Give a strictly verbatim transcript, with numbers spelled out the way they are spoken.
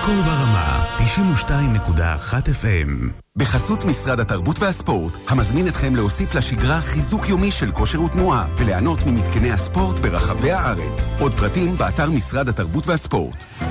הכל ברמה, תשעים ושתיים נקודה אחת אף אם. בחסות משרד התרבות והספורט, המזמין אתכם להוסיף לשגרה חיזוק יומי של כושר ותנועה, וליהנות ממתקני הספורט ברחבי הארץ. עוד פרטים באתר משרד התרבות והספורט.